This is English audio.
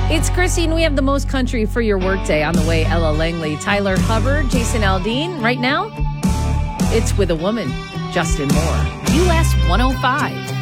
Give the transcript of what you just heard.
It's Christine. We have the most country for your workday on the way. Ella Langley, Tyler Hubbard, Jason Aldean. Right now, it's with a woman, Justin Moore. US 105.